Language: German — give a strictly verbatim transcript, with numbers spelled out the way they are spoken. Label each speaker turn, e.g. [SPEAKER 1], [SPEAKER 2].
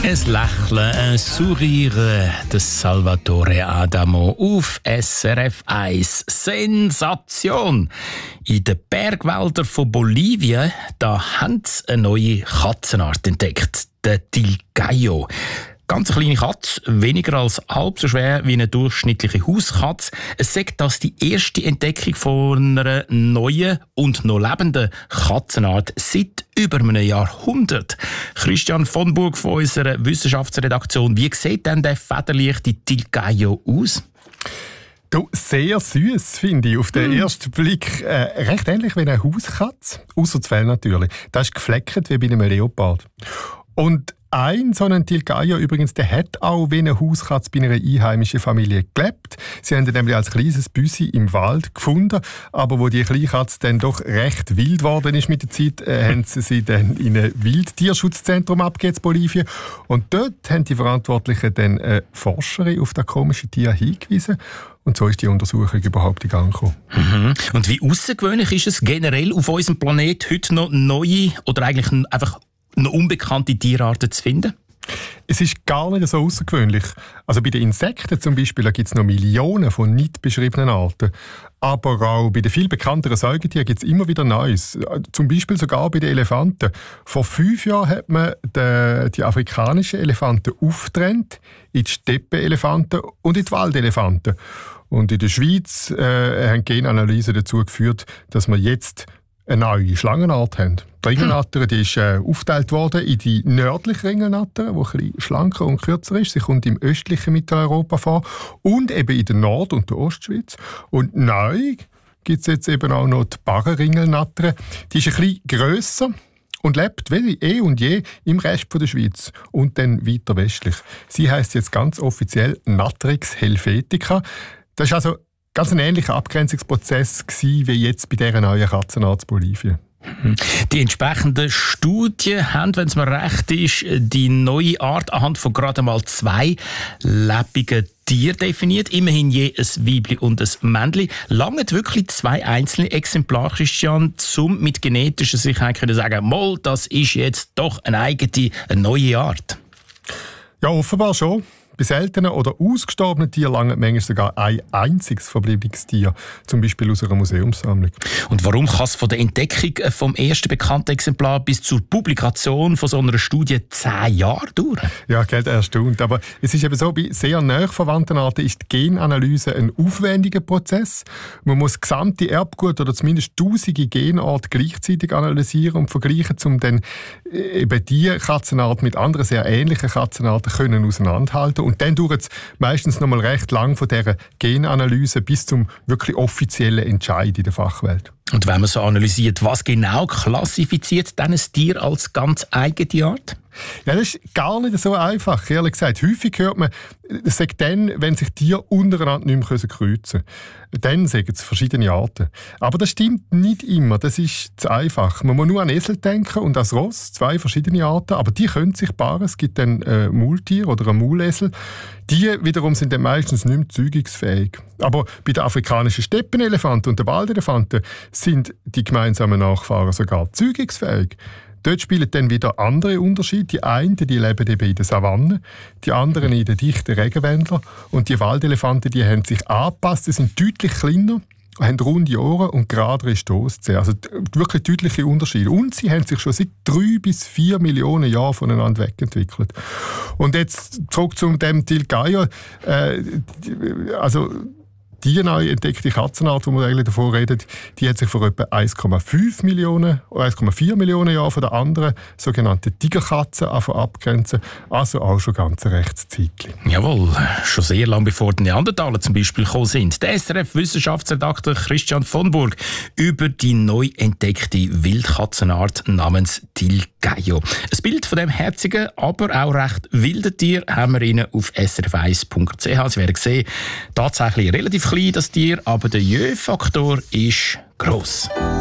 [SPEAKER 1] Ein Lächeln, ein Sourire des Salvatore Adamo auf S R F eins. Sensation! In den Bergwäldern von Bolivien da haben sie eine neue Katzenart entdeckt, den Tilgallo. Ganz eine kleine Katze, weniger als halb so schwer wie eine durchschnittliche Hauskatze. Es sagt, dass die erste Entdeckung von einer neuen und noch lebenden Katzenart seit über einem Jahrhundert. Christian von Burg von unserer Wissenschaftsredaktion. Wie sieht denn der federleichte Tilgallo aus?
[SPEAKER 2] Du, sehr süß finde ich. Auf den mm. ersten Blick äh, recht ähnlich wie eine Hauskatze. Ausser das Fell natürlich. Das ist gefleckt wie bei einem Leopard. Und ein so ein Tilgallo übrigens, der hat auch wie eine Hauskatze bei einer einheimischen Familie gelebt. Sie haben ihn nämlich als kleines Büssi im Wald gefunden, aber wo die kleine Katze dann doch recht wild geworden ist mit der Zeit, äh, haben sie sie dann in ein Wildtierschutzzentrum abgegeben in Bolivien. Und dort haben die Verantwortlichen dann eine Forscherin auf das komische Tier hingewiesen. Und so ist die Untersuchung überhaupt in Gang gekommen.
[SPEAKER 1] Mhm. Und wie außergewöhnlich ist es generell auf unserem Planeten heute noch neue oder eigentlich einfach noch unbekannte Tierarten zu finden?
[SPEAKER 2] Es ist gar nicht so außergewöhnlich. Also bei den Insekten zum Beispiel gibt es noch Millionen von nicht beschriebenen Arten. Aber auch bei den viel bekannteren Säugetieren gibt es immer wieder Neues. Zum Beispiel sogar bei den Elefanten. Vor fünf Jahren hat man die, die afrikanischen Elefanten aufgetrennt in die Steppenelefanten und in die Waldelefanten. Und in der Schweiz äh, haben Genanalysen dazu geführt, dass wir jetzt eine neue Schlangenart haben. Die Ringelnatter, die ist äh, aufgeteilt worden in die nördliche Ringelnatter, die ein bisschen schlanker und kürzer ist. Sie kommt im östlichen Mitteleuropa vor und eben in der Nord- und der Ostschweiz. Und neu gibt es jetzt eben auch noch die Barrenringelnatter. Die ist ein bisschen grösser und lebt wie eh und je im Rest der Schweiz und dann weiter westlich. Sie heisst jetzt ganz offiziell Natrix helvetica. Das ist also ganz ein ähnlicher Abgrenzungsprozess gewesen, wie jetzt bei dieser neuen Katzenart in Bolivien.
[SPEAKER 1] Die entsprechenden Studien haben, wenn es mir recht ist, die neue Art anhand von gerade mal zwei lebenden Tieren definiert. Immerhin je ein Weibli und ein Männli. Lange wirklich zwei einzelne Exemplare, Christian, um mit genetischer Sicherheit zu sagen, mal, das ist jetzt doch eine eigene, eine neue Art.
[SPEAKER 2] Ja, offenbar schon. Bei seltenen oder ausgestorbenen Tieren langt manchmal sogar ein einziges verbliebenes Tier, zum Beispiel aus einer Museumssammlung.
[SPEAKER 1] Und warum kann es von der Entdeckung vom ersten bekannten Exemplar bis zur Publikation von so einer Studie zehn Jahre dauern?
[SPEAKER 2] Ja, geht erstaunt. Aber es ist eben so, bei sehr nahe verwandten Arten ist die Genanalyse ein aufwendiger Prozess. Man muss gesamte Erbgut oder zumindest tausende Genarten gleichzeitig analysieren und vergleichen, um dann eben diese Katzenart mit anderen sehr ähnlichen Katzenarten können auseinanderhalten. Und dann dauert es meistens noch mal recht lang von dieser Genanalyse bis zum wirklich offiziellen Entscheid in der Fachwelt.
[SPEAKER 1] Und wenn man so analysiert, was genau klassifiziert dann ein Tier als ganz eigene Art?
[SPEAKER 2] Ja, das ist gar nicht so einfach, ehrlich gesagt. Häufig hört man, es sagt dann, wenn sich Tiere untereinander nicht mehr kreuzen können. Dann sagen es verschiedene Arten. Aber das stimmt nicht immer, das ist zu einfach. Man muss nur an Esel denken und an Ross, zwei verschiedene Arten, aber die können sich paaren. Es gibt dann ein Maultier oder ein Maulesel. Die wiederum sind dann meistens nicht mehr zeugungsfähig. Aber bei den afrikanischen Steppenelefanten und den Waldelefanten sind die gemeinsamen Nachfahren sogar zeugungsfähig. Dort spielen dann wieder andere Unterschiede. Die einen die leben eben in der Savanne, die anderen in den dichten Regenwäldern. Und die Waldelefanten die haben sich angepasst, die sind deutlich kleiner, haben runde Ohren und geradere Stosszähne. Also wirklich deutliche Unterschiede. Und sie haben sich schon seit drei bis vier Millionen Jahren voneinander wegentwickelt. Und jetzt zurück zu dem Tilgallo. Äh, also die neu entdeckte Katzenart, die wir eigentlich davor reden, die hat sich vor etwa eins Komma fünf Millionen oder eins Komma vier Millionen Jahren von der anderen sogenannten Tigerkatze abgrenzen. Also auch schon ganz ein rechtes Zeitchen.
[SPEAKER 1] Jawohl, schon sehr lange bevor die Neandertaler zum Beispiel gekommen sind. Der S R F-Wissenschaftsredakteur Christian von Burg über die neu entdeckte Wildkatzenart namens Tilgallo. Ein Bild von dem herzigen, aber auch recht wilden Tier haben wir Ihnen auf s r f eins punkt c h. Sie werden sehen, tatsächlich relativ klein das Tier, aber der Jö-Faktor ist gross.